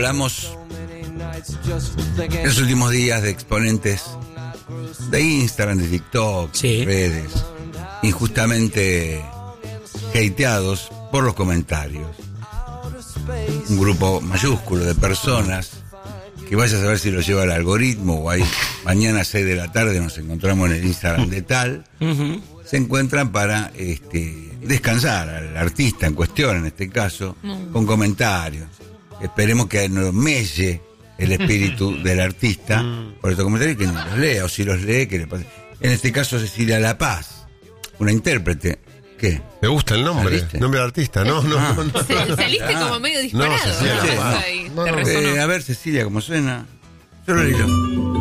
hablamos en los últimos días de exponentes de Instagram, de TikTok, Sí. redes, injustamente hateados por los comentarios. Un grupo mayúsculo de personas que vaya a saber si lo lleva el algoritmo o ahí mañana a 6 de la tarde nos encontramos en el Instagram de tal, se encuentran para descansar al artista en cuestión, en este caso, con comentarios. Esperemos que no melle el espíritu del artista por estos comentarios, que no los lea, o si los lee, que le pase. En este caso, Cecilia La Paz, una intérprete. ¿Qué? Me gusta el nombre, ¿Saliste? nombre de artista. No. Saliste como medio disparado. Cecilia, ¿no? no. Ahí, te resonó. A ver, Cecilia, ¿cómo suena? Yo lo digo.